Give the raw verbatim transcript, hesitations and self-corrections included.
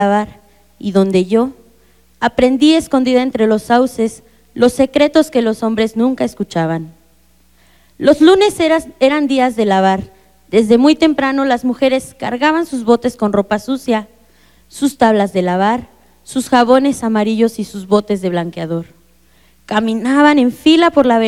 lavar, y donde yo aprendí escondida entre los sauces los secretos que los hombres nunca escuchaban. Los lunes eras, eran días de lavar. Desde muy temprano las mujeres cargaban sus botes con ropa sucia, sus tablas de lavar, sus jabones amarillos y sus botes de blanqueador. Caminaban en fila por la vereda